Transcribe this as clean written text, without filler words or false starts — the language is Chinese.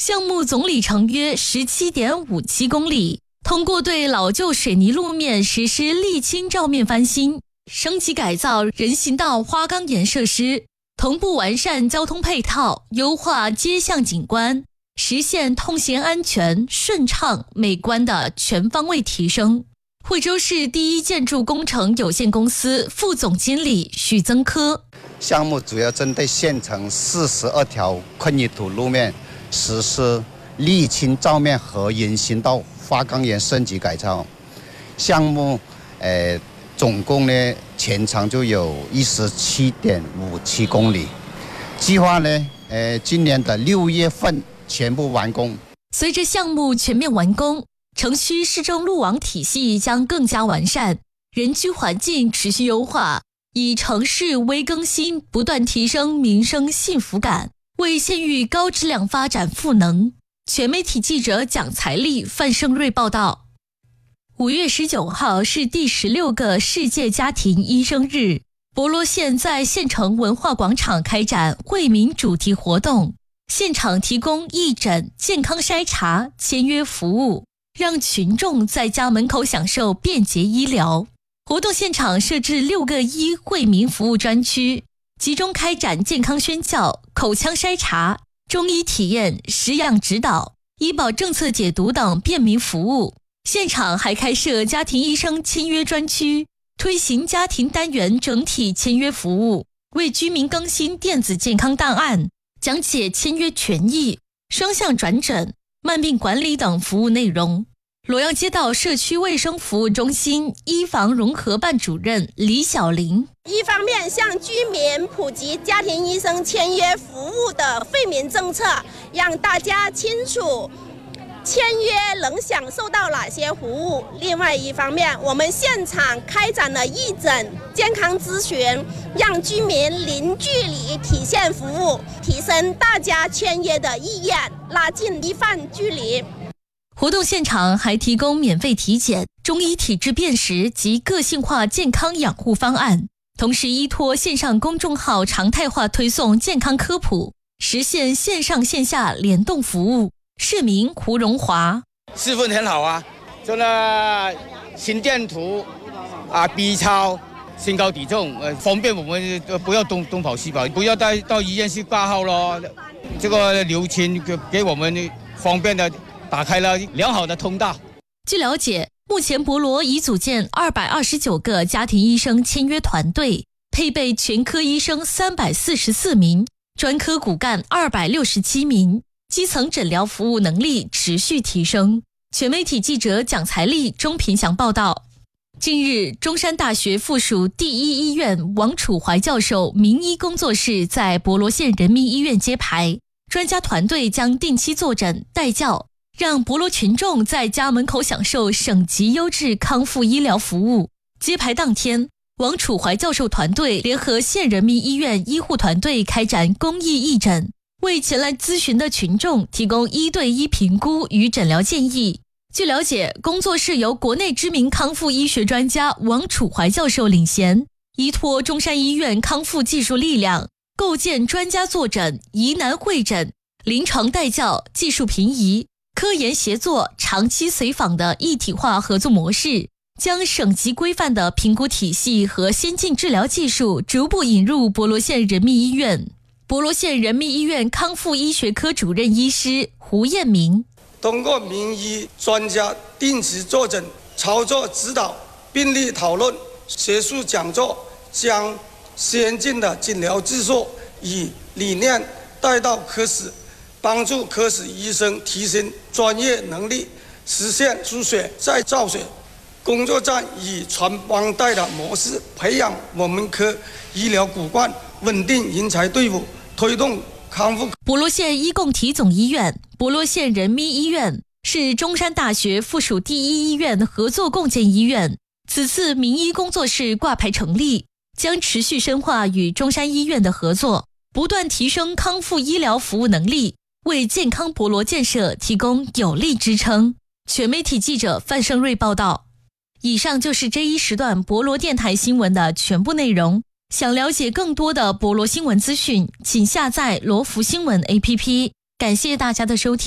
项目总里程约 17.57 公里，通过对老旧水泥路面实施沥青罩面翻新，升级改造人行道花岗岩设施，同步完善交通配套，优化街巷景观，实现通行安全、顺畅、美观的全方位提升。惠州市第一建筑工程有限公司副总经理许增科， 项目主要针对县城42条混凝土路面实施沥青罩面和人行道花岗岩升级改造。项目总共呢全长就有 17.57 公里，计划呢今年的6月份全部完工。 随着项目全面完工，城区市政路网体系将更加完善，人居环境持续优化，以城市微更新不断提升民生幸福感，为县域高质量发展赋能。全媒体记者蒋才丽、范胜瑞报道。5月19号是第16个世界家庭医生日，博罗县在县城文化广场开展惠民主题活动，现场提供义诊、健康筛查、签约服务，让群众在家门口享受便捷医疗。活动现场设置6个医惠民服务专区，集中开展健康宣教、口腔筛查、中医体验、食养指导、医保政策解读等便民服务。现场还开设家庭医生签约专区，推行家庭单元整体签约服务，为居民更新电子健康档案，讲解签约权益、双向转诊、慢病管理等服务内容。洛阳街道社区卫生服务中心医防融合办主任李小玲， 一方面向居民普及家庭医生签约服务的惠民政策，让大家清楚签约能享受到哪些服务。另外一方面，我们现场开展了义诊、健康咨询，让居民零距离体现服务，提升大家签约的意愿，拉近医患距离。 活动现场还提供免费体检、中医体质辨识及个性化健康养护方案，同时依托线上公众号常态化推送健康科普，实现线上线下联动服务。市民胡荣华， 气氛很好啊，就那心电图B 超、身高体重，方便我们不要东跑西跑，不要到医院去挂号咯。这个流程给我们方便的打开了良好的通道。 据了解，目前博罗已组建229个家庭医生签约团队，配备全科医生344名，专科骨干267名，基层诊疗服务能力持续提升。全媒体记者蒋才丽、钟平祥报道。近日，中山大学附属第一医院王楚怀教授名医工作室在博罗县人民医院揭牌，专家团队将定期坐诊带教，让博罗群众在家门口享受省级优质康复医疗服务。揭牌当天，王楚怀教授团队联合县人民医院医护团队开展公益义诊，为前来咨询的群众提供1对1评估与诊疗建议。据了解，工作室由国内知名康复医学专家王楚怀教授领衔，依托中山医院康复技术力量，构建专家坐诊、疑难会诊、临床带教、技术评议、科研协作、长期随访的一体化合作模式，将省级规范的评估体系和先进治疗技术逐步引入博罗县人民医院。博罗县人民医院康复医学科主任医师胡彦明， 通过名医专家定期坐诊、操作指导、病例讨论、学术讲座，将先进的诊疗技术与理念带到科室，帮助科室医生提升专业能力，实现输血再造血。工作站以传帮带的模式培养我们科医疗骨干，稳定人才队伍，推动康复。 博罗县医共体总医院、博罗县人民医院是中山大学附属第一医院合作共建医院。此次名医工作室挂牌成立，将持续深化与中山医院的合作，不断提升康复医疗服务能力，为健康博罗建设提供有力支撑。全媒体记者范胜瑞报道。以上就是这一时段博罗电台新闻的全部内容。想了解更多的博罗新闻资讯，请下载罗福新闻 APP。感谢大家的收听。